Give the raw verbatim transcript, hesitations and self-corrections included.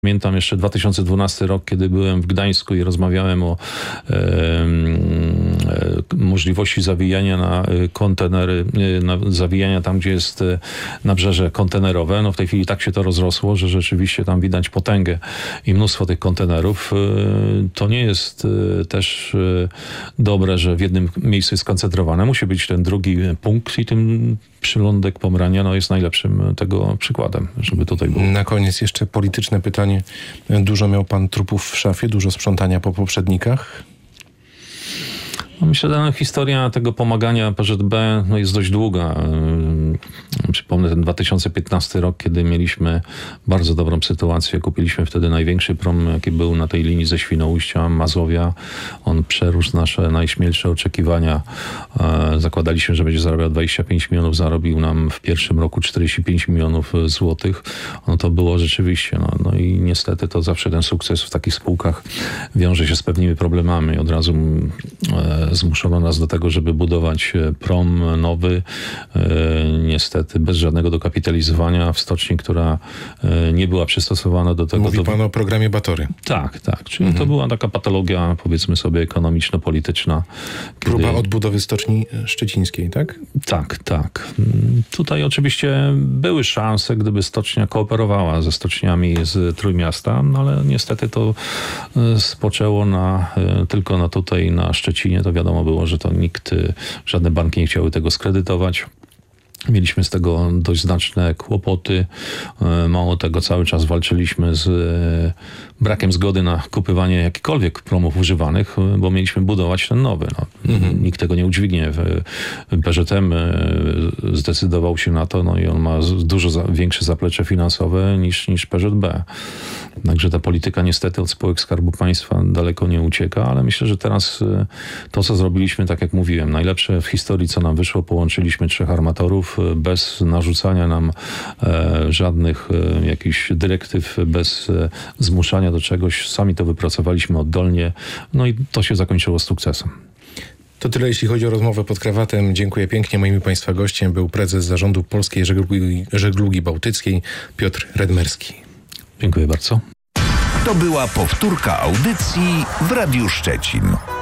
Pamiętam jeszcze dwa tysiące dwunasty rok, kiedy byłem w Gdańsku i rozmawiałem o e, e, możliwości zawijania na kontenery, na zawijania tam, gdzie jest nabrzeże kontenerowe. No w tej chwili tak się to rozrosło, że rzeczywiście tam widać potęgę i mnóstwo tych kontenerów. E, to nie jest e, też e, dobre, że w jednym miejscu jest skoncentrowane. Musi być ten drugi punkt i tym przylądek Pomrania no, jest najlepszym tego przykładem, żeby tutaj było. Na koniec jeszcze polityczne pytanie. Dużo miał pan trupów w szafie? Dużo sprzątania po poprzednikach? No myślę, że historia tego pomagania P Z B no jest dość długa. Przypomnę ten dwa tysiące piętnasty rok, kiedy mieliśmy bardzo dobrą sytuację. Kupiliśmy wtedy największy prom, jaki był na tej linii ze Świnoujścia, Mazowia. On przerósł nasze najśmielsze oczekiwania. Zakładaliśmy, że będzie zarabiał dwadzieścia pięć milionów. Zarobił nam w pierwszym roku czterdzieści pięć milionów złotych. No to było rzeczywiście. No, no i niestety to zawsze ten sukces w takich spółkach wiąże się z pewnymi problemami. Od razu e, zmuszono nas do tego, żeby budować prom nowy, niestety bez żadnego dokapitalizowania w stoczni, która nie była przystosowana do tego. Mówi do... pan o programie Batory. Tak, tak. Czyli mhm. to była taka patologia, powiedzmy sobie, ekonomiczno-polityczna. Kiedy... Próba odbudowy stoczni szczecińskiej, tak? Tak, tak. Tutaj oczywiście były szanse, gdyby stocznia kooperowała ze stoczniami z Trójmiasta, no ale niestety to spoczęło na, tylko na tutaj, na Szczecinie. To wiadomo było, że to nikt, żadne banki nie chciały tego skredytować. Mieliśmy z tego dość znaczne kłopoty. Mało tego, cały czas walczyliśmy z brakiem zgody na kupywanie jakichkolwiek promów używanych, bo mieliśmy budować ten nowy. No, mhm. Nikt tego nie udźwignie. P Z M zdecydował się na to, no i on ma dużo za, większe zaplecze finansowe niż, niż P Z B. Także ta polityka niestety od spółek Skarbu Państwa daleko nie ucieka, ale myślę, że teraz to, co zrobiliśmy, tak jak mówiłem, najlepsze w historii, co nam wyszło, połączyliśmy trzech armatorów bez narzucania nam e, żadnych e, jakichś dyrektyw, bez e, zmuszania do czegoś. Sami to wypracowaliśmy oddolnie, no i to się zakończyło sukcesem. To tyle, jeśli chodzi o rozmowę pod krawatem. Dziękuję pięknie. Moim Państwa gościem był prezes Zarządu Polskiej Żeglugi, Żeglugi Bałtyckiej Piotr Redmerski. Dziękuję bardzo. To była powtórka audycji w Radiu Szczecin.